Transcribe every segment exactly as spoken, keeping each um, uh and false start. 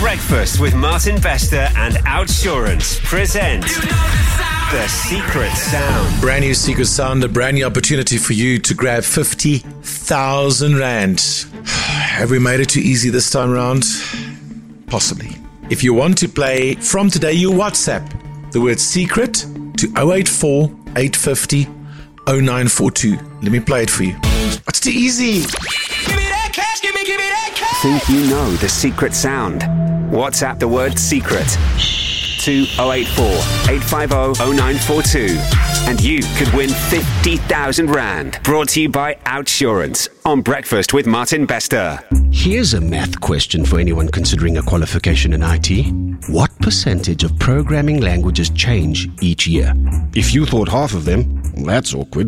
Breakfast with Martin Bester and Outsurance present The Secret Sound. Brand new Secret Sound, a brand new opportunity for you to grab fifty thousand rand. Have we made it too easy this time around? Possibly. If you want to play from today, you WhatsApp the word secret to oh eight four, eight five oh, oh nine four two. Let me play it for you. It's too easy. Give me that cash, give me, give me that cash. Think you know the secret sound? WhatsApp the word secret to oh eight four, eight five oh, oh nine four two. And you could win fifty thousand rand. Brought to you by Outsurance on Breakfast with Martin Bester. Here's a math question for anyone considering a qualification in I T. What percentage of programming languages change each year? If you thought half of them, that's awkward.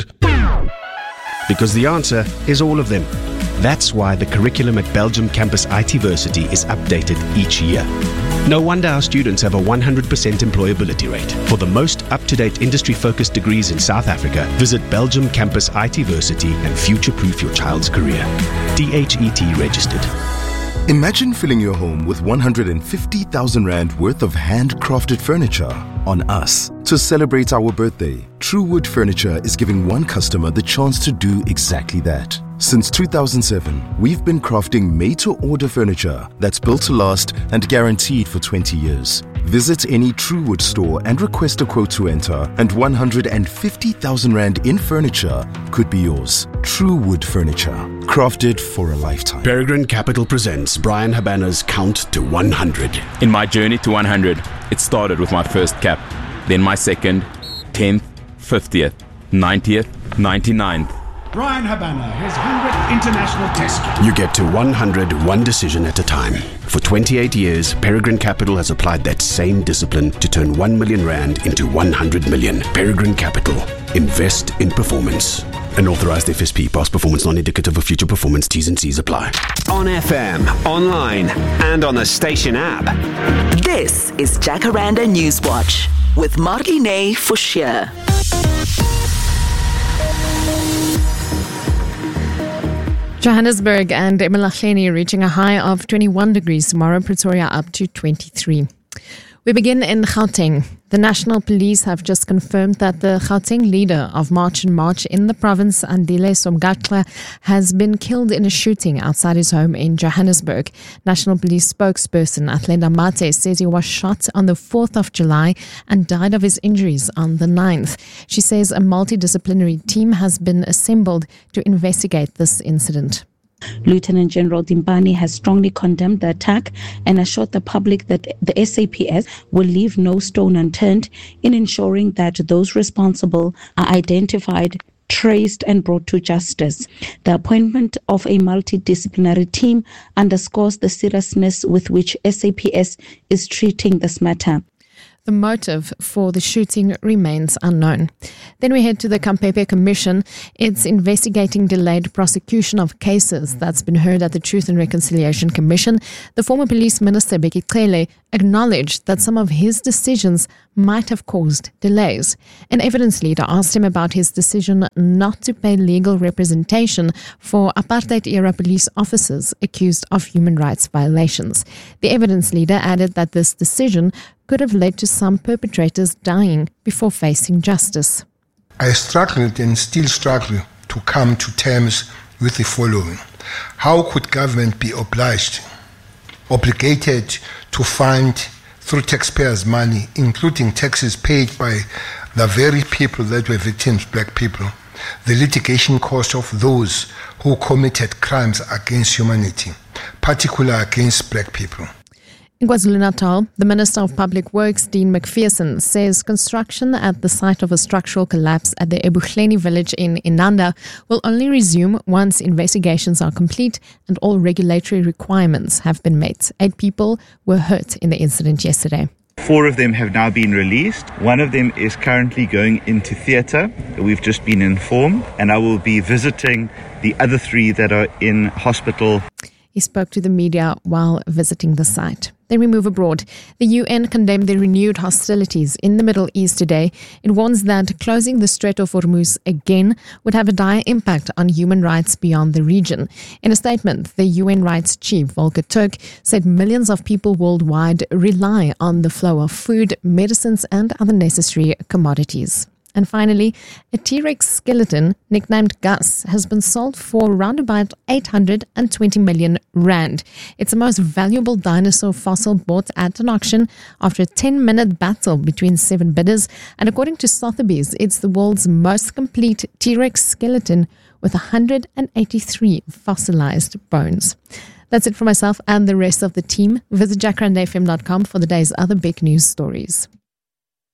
Because the answer is all of them. That's why the curriculum at Belgium Campus ITversity is updated each year. No wonder our students have a one hundred percent employability rate. For the most up-to-date industry-focused degrees in South Africa, visit Belgium Campus ITversity and future-proof your child's career. D H E T registered. Imagine filling your home with one hundred fifty thousand rand worth of handcrafted furniture on us. To celebrate our birthday, Truewood Furniture is giving one customer the chance to do exactly that. Since two thousand seven, we've been crafting made-to-order furniture that's built to last and guaranteed for twenty years. Visit any Truewood store and request a quote to enter, and one hundred fifty thousand rand in furniture could be yours. Truewood Furniture, crafted for a lifetime. Peregrine Capital presents Brian Habana's Count to one hundred. In my journey to one hundred, it started with my first cap, then my second, tenth, fiftieth, ninetieth, ninety-ninth. Brian Habana, his one hundredth international test cap. You get to one hundred, one decision at a time. For twenty-eight years, Peregrine Capital has applied that same discipline to turn one million rand into one hundred million. Peregrine Capital. Invest in performance. An authorized F S P. Past performance non-indicative of future performance. T's and C's apply. On F M, online, and on the station app. This is Jacaranda Newswatch with Marlene Forshire. Johannesburg and eMalahleni reaching a high of twenty-one degrees tomorrow, Pretoria up to twenty-three. We begin in Gauteng. The National Police have just confirmed that the Gauteng leader of March and March in the province, Andile Somgaxla, has been killed in a shooting outside his home in Johannesburg. National Police spokesperson Athlenda Mate says he was shot on the fourth of July and died of his injuries on the ninth. She says a multidisciplinary team has been assembled to investigate this incident. Lieutenant General Dimbani has strongly condemned the attack and assured the public that the S A P S will leave no stone unturned in ensuring that those responsible are identified, traced and brought to justice. The appointment of a multidisciplinary team underscores the seriousness with which S A P S is treating this matter. The motive for the shooting remains unknown. Then we head to the Kampepe Commission. It's investigating delayed prosecution of cases that's been heard at the Truth and Reconciliation Commission. The former police minister, Bheki Cele, acknowledged that some of his decisions might have caused delays. An evidence leader asked him about his decision not to pay legal representation for apartheid-era police officers accused of human rights violations. The evidence leader added that this decision could have led to some perpetrators dying before facing justice. I struggled and still struggle to come to terms with the following. How could government be obliged, obligated to fund through taxpayers' money, including taxes paid by the very people that were victims, black people, the litigation cost of those who committed crimes against humanity, particularly against black people? In KwaZulu-Natal, the Minister of Public Works, Dean McPherson, says construction at the site of a structural collapse at the Ebuhleni village in Inanda will only resume once investigations are complete and all regulatory requirements have been met. Eight people were hurt in the incident yesterday. Four of them have now been released. One of them is currently going into theatre. We've just been informed, and I will be visiting the other three that are in hospital. He spoke to the media while visiting the site. Then we move abroad. The U N condemned the renewed hostilities in the Middle East today. It warns that closing the Strait of Hormuz again would have a dire impact on human rights beyond the region. In a statement, the U N rights chief, Volker Turk, said millions of people worldwide rely on the flow of food, medicines, and other necessary commodities. And finally, a T-Rex skeleton nicknamed Gus has been sold for around about eight hundred twenty million rand. It's the most valuable dinosaur fossil bought at an auction after a ten-minute battle between seven bidders. And according to Sotheby's, it's the world's most complete T-Rex skeleton with one hundred eighty-three fossilized bones. That's it for myself and the rest of the team. Visit jacaranda f m dot com for the day's other big news stories.